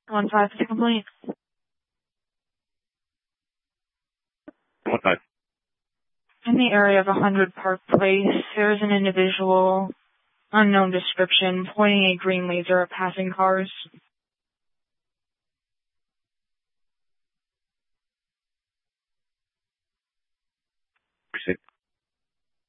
1-5 complaint. 1-5. In the area of 100 Park Place, there is an individual, unknown description, pointing a green laser at passing cars. Precinct.